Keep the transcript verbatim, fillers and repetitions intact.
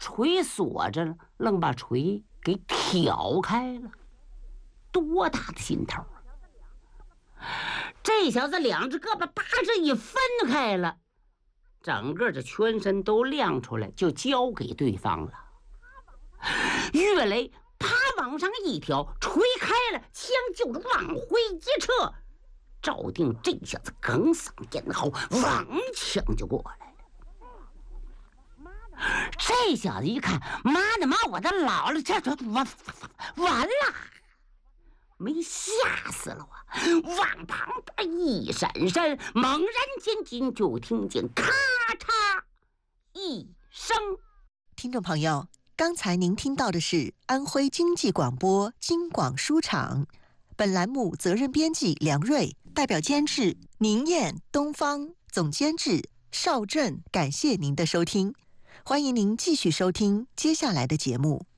锤锁着了，愣把锤给挑开了，多大的劲头啊！这小子两只胳膊叭这一分开了，整个这全身都亮出来，就交给对方了。岳雷啪往上一挑，锤开了，枪就是往回一撤。赵定这小子哽嗓咽喉，往枪就过来了。这小子一看，妈的妈，我的姥姥，这这完完了，没吓死了我！往旁边一闪闪，猛然间间就听见咔嚓一声。 听众朋友，刚才您听到的是安徽经济广播京广书场，本栏目责任编辑梁瑞，代表监制宁燕、东方，总监制邵振。感谢您的收听，欢迎您继续收听接下来的节目。